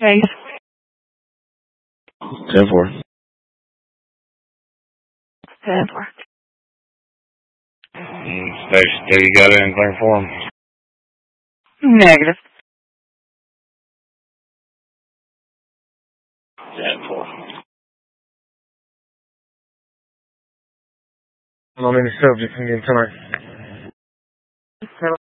Case. 10-4. 10-4. Station 2, you got anything for him? Negative. 10-4. On any subject again tonight.